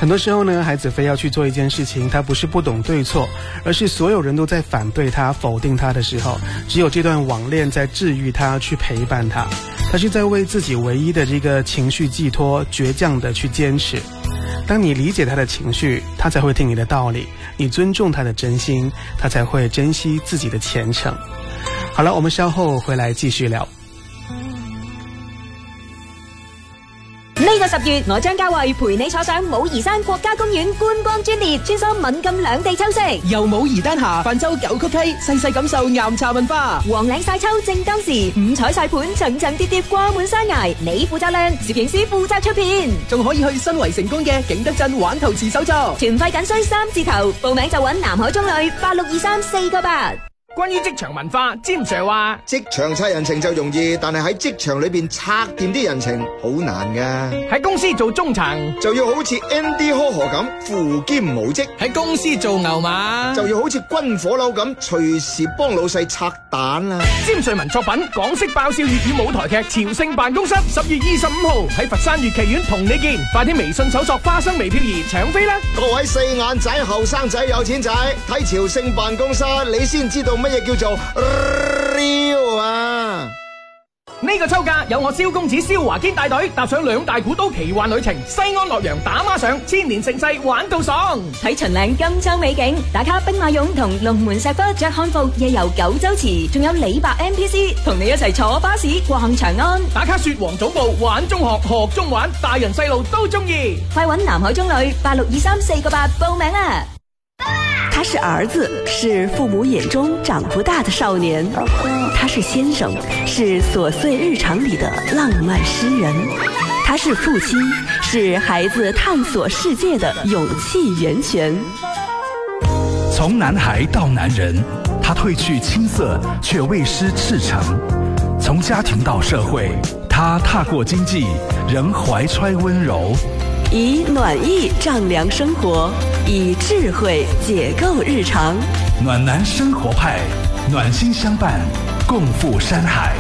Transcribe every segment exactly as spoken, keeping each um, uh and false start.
很多时候呢，孩子非要去做一件事情，他不是不懂对错，而是所有人都在反对他、否定他的时候，只有这段网恋在治愈他，去陪伴他。他是在为自己唯一的这个情绪寄托，倔强的去坚持。当你理解他的情绪，他才会听你的道理；你尊重他的真心，他才會珍惜自己的前程。好了，我們稍後回來繼續聊。 呢個十月，我張家慧陪你坐上武夷山國家公園觀光專列，穿梭閩贛兩地秋色， 由武夷丹霞泛舟九曲溪，細細感受岩茶文化。 黃嶺曬秋正當時，五彩曬盤層層疊疊掛滿山崖，你負責亮，攝影師負責出片， 仲可以去新圍成功嘅景德鎮玩陶瓷手作。 團費僅需三字頭，報名就揾南海中旅八六二三四個八。 關於職場文化，詹 Sir 話： 職場拆人情就容易，但係喺職場裏邊拆掂啲人情好難噶。 喺公司做中層就要好似 Andy 呵呵咁扶兼無職， 喺公司做牛馬就要好似軍火佬咁隨時幫老細拆彈啦。 詹瑞文作品港式爆笑粵語舞台劇《朝聖辦公室》，十月二十五號喺佛山粵劇院同你見，快啲微信搜索花生微漂兒搶飛啦！ 各位四眼仔、後生仔、有錢仔，睇《朝聖辦公室》，你先知道乜嘢叫做 real 啊！ 呢個秋假有我蕭公子蕭華堅帶隊踏上兩大古都奇幻旅程，西安洛陽打孖上，千年盛世玩到爽。 睇秦嶺金秋美景，打卡兵馬俑同龍門石窟着漢服夜遊九州池，仲有李白 M P C 同你一齊坐巴士逛長安， 打卡雪皇總部玩中學學中玩，大人細路都中意。 快揾南海中旅八六二三四個八報名啦！ 他是兒子，是父母眼中長不大的少年；他是先生，是瑣碎日常裡的浪漫詩人；他是父親，是孩子探索世界的勇氣源泉。 從男孩到男人，他褪去青澀，卻未失赤誠；從家庭到社會，他踏過經濟，仍懷揣溫柔。 以暖意丈量生活，以智慧解構日常。 暖男生活派，暖心相伴，共赴山海。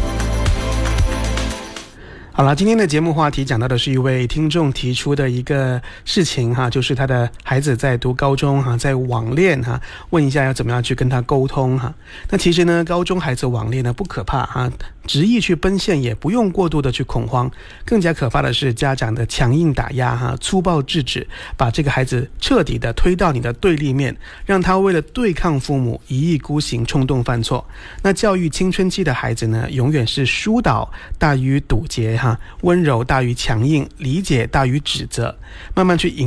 好了，今天的节目话题讲到的是一位听众提出的一个事情哈，就是他的孩子在读高中哈，在网恋哈，问一下要怎么样去跟他沟通哈。那其实呢，高中孩子网恋呢不可怕哈，执意去奔现也不用过度的去恐慌，更加可怕的是家长的强硬打压哈，粗暴制止，把这个孩子彻底的推到你的对立面，让他为了对抗父母一意孤行，冲动犯错。那教育青春期的孩子呢，永远是疏导大于堵截哈，温柔大于强硬，理解大于指责，慢慢去引